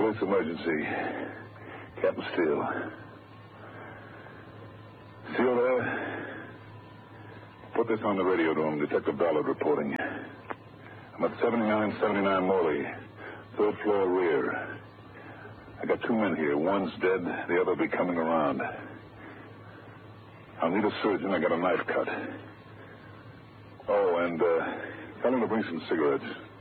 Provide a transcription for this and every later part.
Police emergency. Captain Steele. Steele there? Put this on the radio dome. Detective Ballard reporting. I'm at 7979 Morley, third floor rear. I got 2 men here. One's dead. The other will be coming around. I'll need a surgeon. I got a knife cut. Oh, and tell him to bring some cigarettes.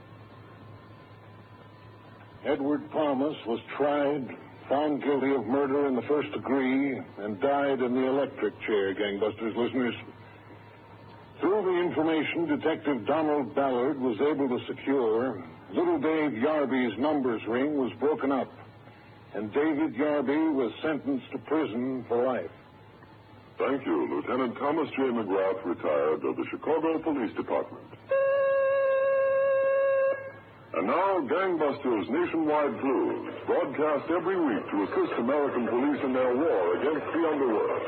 Edward Thomas was tried, found guilty of murder in the first degree, and died in the electric chair, Gangbusters listeners. Through the information Detective Donald Ballard was able to secure, little Dave Yarby's numbers ring was broken up, and David Yarby was sentenced to prison for life. Thank you, Lieutenant Thomas J. McGrath, retired, of the Chicago Police Department. And now, Gangbusters Nationwide Clues, broadcast every week to assist American police in their war against the underworld.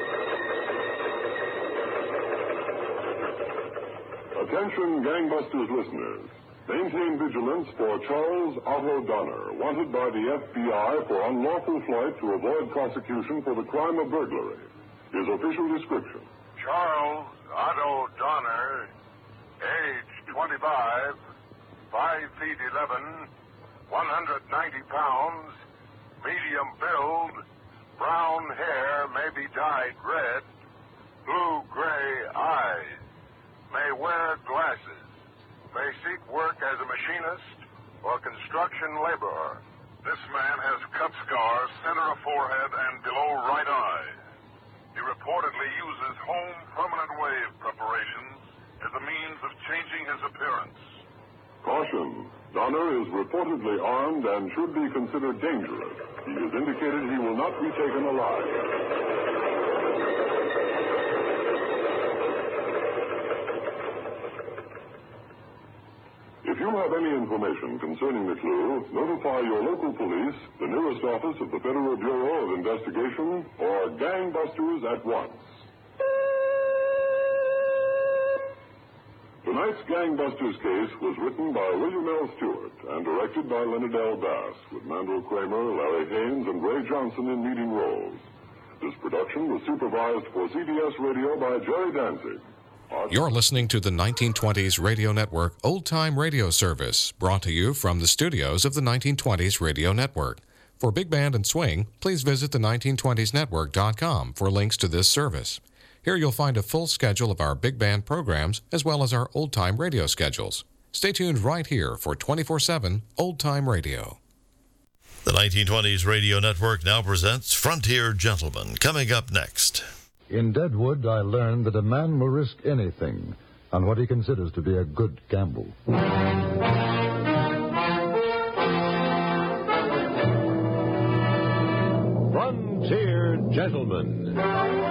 Attention, Gangbusters listeners. Maintain vigilance for Charles Otto Donner, wanted by the FBI for unlawful flight to avoid prosecution for the crime of burglary. His official description. Charles Otto Donner, age 25, 5 feet 11, 190 pounds, medium build, brown hair, may be dyed red, blue-gray eyes, may wear glasses, may seek work as a machinist or construction laborer. This man has cut scars center of forehead and below right eye. He reportedly uses home permanent wave preparations as a means of changing his appearance. Caution. Donner is reportedly armed and should be considered dangerous. He has indicated he will not be taken alive. If you have any information concerning the clue, notify your local police, the nearest office of the Federal Bureau of Investigation, or Gangbusters at once. Tonight's Gangbusters case was written by William L. Stewart and directed by Leonard L. Bass, with Mandel Kramer, Larry Haynes, and Ray Johnson in leading roles. This production was supervised for CBS Radio by Jerry Danzig. You're listening to the 1920s Radio Network Old Time Radio Service, brought to you from the studios of the 1920s Radio Network. For Big Band and Swing, please visit the 1920snetwork.com for links to this service. Here you'll find a full schedule of our big band programs as well as our old-time radio schedules. Stay tuned right here for 24/7 old-time radio. The 1920s Radio Network now presents Frontier Gentlemen, coming up next. In Deadwood, I learned that a man will risk anything on what he considers to be a good gamble. Frontier Gentlemen.